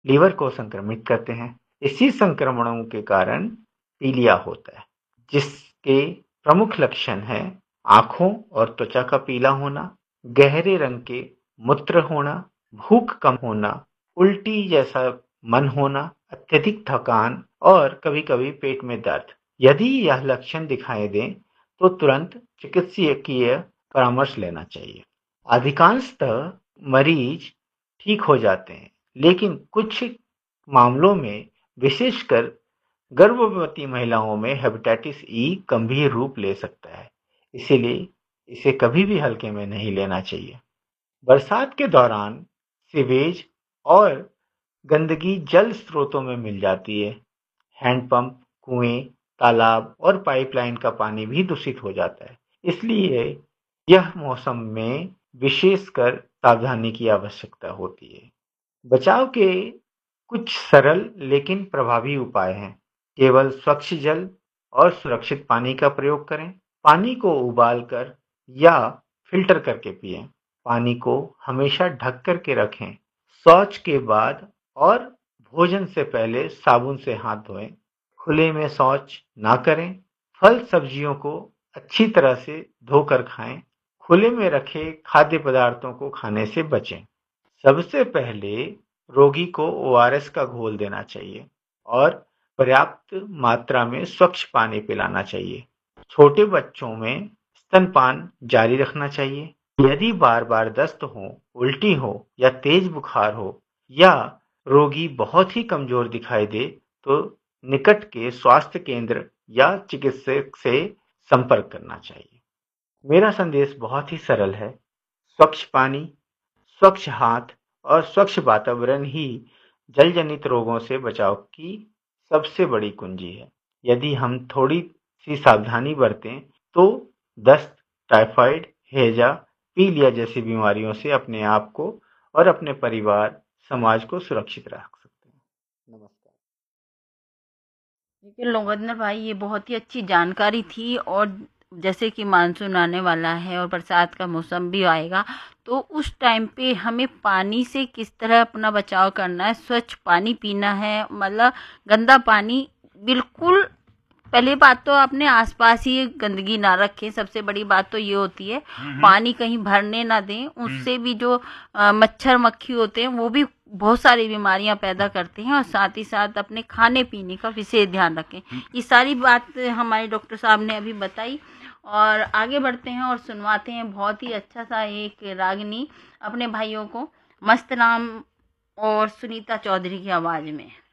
Liver को संक्रमित करते हैं। इसी संक्रमणों के कारण पीलिया होता है, जिसके प्रमुख लक्षण हैं आंखों और त्वचा का पीला होना, गहरे रंग के मूत्र होना, भूख कम होना, उल्टी जैसा मन होना, अत्यधिक थकान और कभी-कभी पेट में दर्द। यदि यह लक्षण दिखाई दें, तो तुरंत चिकित्सकीय परामर्श लेना चाहिए। अधिकांशतः मरीज ठीक हो जाते हैं, लेकिन कुछ मामलों में, विशेषकर गर्भवती महिलाओं में, हेपेटाइटिस ई गंभीर रूप ले सकता है। इसीलिए इसे कभी भी हल्के में नहीं लेना चाहिए। बरसात के दौरान सीवेज और गंदगी जल स्रोतों में मिल जाती है। हैंडपंप, कुएं, तालाब और पाइपलाइन का पानी भी दूषित हो जाता है। इसलिए यह मौसम में विशेषकर सावधानी की आवश्यकता होती है। बचाव के कुछ सरल लेकिन प्रभावी उपाय हैं। केवल स्वच्छ जल और सुरक्षित पानी का प्रयोग करें। पानी को उबालकर या फिल्टर करके पिएं। पानी को हमेशा ढक कर के रखें। शौच के बाद और भोजन से पहले साबुन से हाथ धोएं। खुले में शौच ना करें। फल सब्जियों को अच्छी तरह से धोकर खाएं। खुले में रखे खाद्य पदार्थों को खाने से बचें। सबसे पहले रोगी को ओआरएस का घोल देना चाहिए और पर्याप्त मात्रा में स्वच्छ पानी पिलाना चाहिए। छोटे बच्चों में स्तनपान जारी रखना चाहिए। यदि बार-बार दस्त हो, उल्टी हो या तेज बुखार हो या रोगी बहुत ही कमजोर दिखाई दे, तो निकट के स्वास्थ्य केंद्र या चिकित्सक से संपर्क करना चाहिए। मेरा संदेश बहुत ही सरल है। स्वच्छ पानी, स्वच्छ हाथ और स्वच्छ वातावरण ही जलजनित रोगों से बचाव की सबसे बड़ी कुंजी है। यदि हम थोड़ी सी सावधानी बरतें, तो दस्त, टाइफाइड, हैजा, पीलिया जैसी बीमारियों से अपने आप को और अपने परिवार, समाज को सुरक्षित रख सकते हैं। नमस्कार। देखिए लोगेंद्र भाई, ये बहुत ही अच्छी जानकारी थी। और जैसे कि मानसून आने वाला है और बरसात का मौसम भी आएगा, तो उस टाइम पे हमें पानी से किस तरह अपना बचाव करना है। स्वच्छ पानी पीना है, मतलब गंदा पानी बिल्कुल। पहली बात तो अपने आसपास ही गंदगी ना रखें, सबसे बड़ी बात तो ये होती है। पानी कहीं भरने ना दें, उससे भी जो मच्छर मक्खी होते हैं वो भी बहुत सारी बीमारियां पैदा करते हैं। और साथ ही साथ अपने खाने पीने का विशेष ध्यान रखें। ये सारी बात हमारे डॉक्टर साहब ने अभी बताई। और आगे बढ़ते हैं और सुनवाते हैं बहुत ही अच्छा सा एक रागनी अपने भाइयों को, मस्त राम और सुनीता चौधरी की आवाज में।